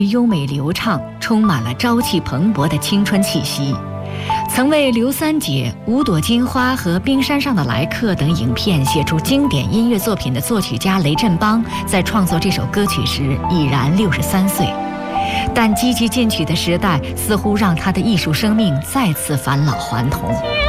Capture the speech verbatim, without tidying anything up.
优美流畅，充满了朝气蓬勃的青春气息。曾为《刘三姐》《五朵金花》和《冰山上的来客》等影片写出经典音乐作品的作曲家雷振邦，在创作这首歌曲时已然六十三岁，但积极进取的时代似乎让他的艺术生命再次返老还童。